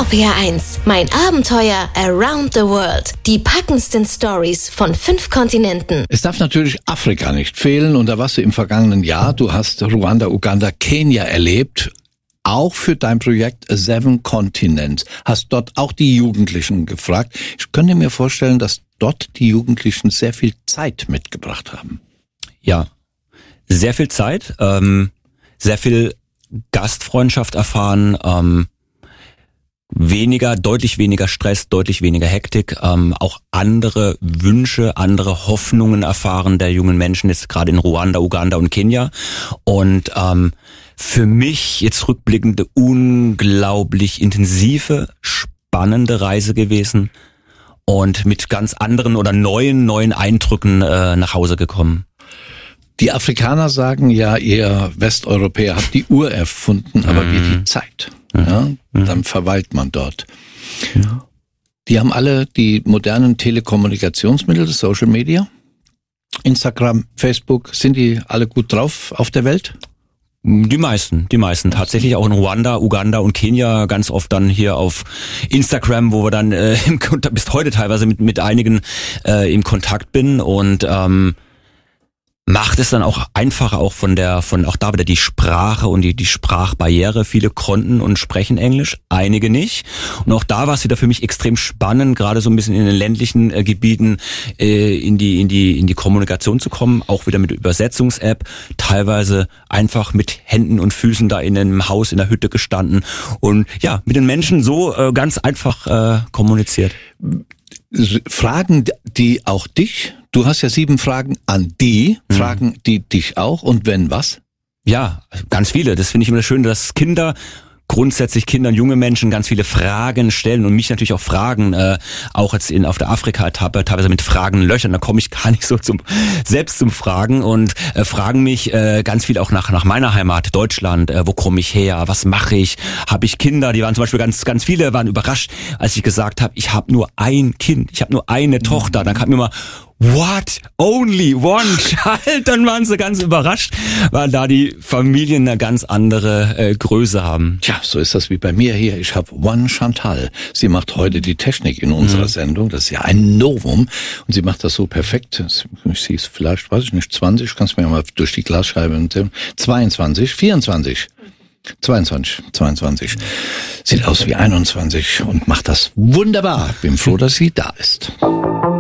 RPR1, mein Abenteuer around the world. Die packendsten Stories von 5 Kontinenten. Es darf natürlich Afrika nicht fehlen und da warst du im vergangenen Jahr. Du hast Ruanda, Uganda, Kenia erlebt. Auch für dein Projekt 7 Continents. Hast dort auch die Jugendlichen gefragt. Ich könnte mir vorstellen, dass dort die Jugendlichen sehr viel Zeit mitgebracht haben. Ja, sehr viel Zeit, sehr viel Gastfreundschaft erfahren, deutlich weniger Stress, deutlich weniger Hektik, auch andere Wünsche, andere Hoffnungen erfahren der jungen Menschen, jetzt gerade in Ruanda, Uganda und Kenia. Und für mich jetzt rückblickende, unglaublich intensive, spannende Reise gewesen und mit ganz anderen oder neuen Eindrücken nach Hause gekommen. Die Afrikaner sagen ja, ihr Westeuropäer habt die Uhr erfunden, aber wir die Zeit. Ja, dann verweilt man dort. Ja. Die haben alle die modernen Telekommunikationsmittel, das Social Media, Instagram, Facebook. Sind die alle gut drauf auf der Welt? Die meisten. Tatsächlich auch in Ruanda, Uganda und Kenia ganz oft dann hier auf Instagram, wo wir dann bis heute teilweise mit einigen im Kontakt bin und macht es dann auch einfacher, auch auch da wieder die Sprache und die Sprachbarriere. Viele konnten und sprechen Englisch, einige nicht. Und auch da war es wieder für mich extrem spannend, gerade so ein bisschen in den ländlichen Gebieten in die Kommunikation zu kommen, auch wieder mit Übersetzungs-App, teilweise einfach mit Händen und Füßen da in einem Haus, in der Hütte gestanden und ja, mit den Menschen so ganz einfach kommuniziert. Fragen die auch dich? Du hast ja 7 Fragen an die. Fragen die dich auch? Und wenn was? Ja, ganz viele. Das finde ich immer schön, dass grundsätzlich Kinder und junge Menschen ganz viele Fragen stellen und mich natürlich auch fragen, auch jetzt auf der Afrika-Etappe, teilweise mit Fragen löchern, da komme ich gar nicht so selbst zum Fragen und fragen mich ganz viel auch nach meiner Heimat, Deutschland, wo komme ich her, was mache ich, habe ich Kinder, die waren zum Beispiel ganz viele, waren überrascht, als ich gesagt habe, ich habe nur ein Kind, ich habe nur eine Tochter, dann kam mir mal, what? Only one child? Dann waren sie ganz überrascht, weil da die Familien eine ganz andere Größe haben. Tja, so ist das wie bei mir hier. Ich habe One Chantal. Sie macht heute die Technik in unserer Sendung. Das ist ja ein Novum. Und sie macht das so perfekt. Sie ist vielleicht, weiß ich nicht, 20. Kannst mir ja mal durch die Glasscheibe. 22, 24. 22. Sieht aus wie 21 und macht das wunderbar. Bin froh, dass sie da ist.